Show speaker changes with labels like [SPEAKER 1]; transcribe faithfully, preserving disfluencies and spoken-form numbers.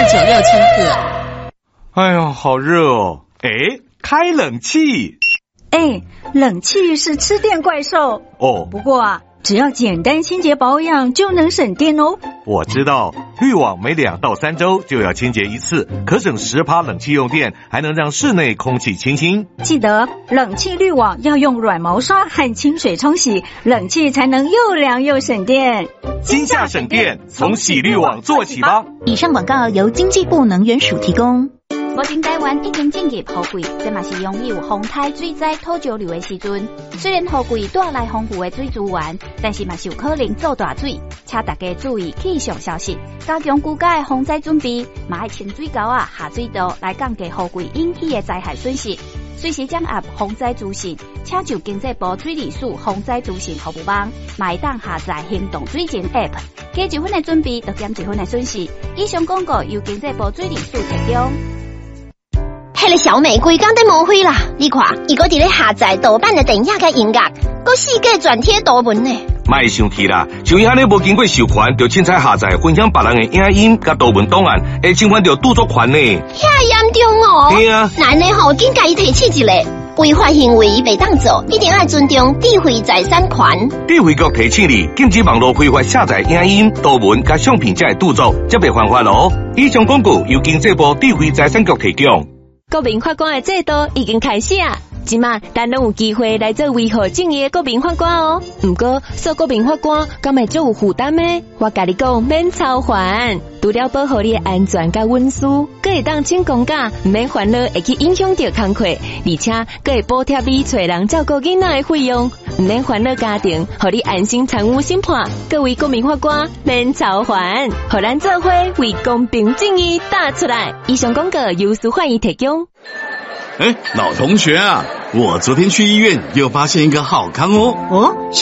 [SPEAKER 1] 九六千赫。
[SPEAKER 2] 哎呦，好热哦！哎，开冷气。
[SPEAKER 3] 哎，冷气是吃电怪兽
[SPEAKER 2] 哦。
[SPEAKER 3] 不过啊，只要简单清洁保养就能省电哦。
[SPEAKER 2] 我知道，滤网每两到三周就要清洁一次，可省十趴冷气用电，还能让室内空气清新。
[SPEAKER 3] 记得冷气滤网要用软毛刷和清水冲洗，冷气才能又凉又省电。
[SPEAKER 2] 今夏省电，从洗滤网做起吧。
[SPEAKER 1] 以上广告由经济部能源署提供。
[SPEAKER 4] 目前台湾已经进入雨季，这嘛是拥有风台、水灾、土石流的时阵。虽然雨季带来丰富的水资源，但是嘛是有可能造大水，请大家注意气象消息，加强居家的防灾准备，嘛要清水沟啊、下水道来降低雨季引起的灾害损失。随时掌握防灾资讯，请就经济部水利署防灾资讯服务网，买当下载行动水情 App， 加一分的准备，就减一分的损失。以上广告由经济部水利署提供。
[SPEAKER 5] 迄个小美规工在抹灰啦！你看，伊搁伫咧下载盗版的电影甲音乐，搁四界转贴图文呢。
[SPEAKER 6] 莫生气啦，像伊安尼无经过授权，就凊彩下载分享别人的影音甲图文档案，会侵犯到著作权呢。
[SPEAKER 5] 遐严重哦！
[SPEAKER 6] 对啊，
[SPEAKER 5] 那呢吼，紧甲伊提起一个违法行为袂当做，一定要尊重智慧财产权。
[SPEAKER 6] 智慧局提醒你，禁止网络非法下载影音、图文甲相片才会著作，则袂犯法咯。以上广告由经济部智慧财产局提供。
[SPEAKER 7] 国民法官的制度已经开始啊！即马咱拢有机会来做维护正义的国民法官哦。不过，做国民法官敢会足有负担呢？我甲你讲，免操烦，除了保护你的安全甲隐私，佫会当请公假，唔免烦恼会去影响到工课，而且佫会补贴你找人照顾囡仔的费用，唔免烦恼家庭，互你安心参与审判。各位国民法官，免操烦，互咱做伙为公平正义打出来。以上广告由司法院提供。
[SPEAKER 8] 哎，老同学啊，我昨天去医院又发现一个好康哦。
[SPEAKER 9] 哦，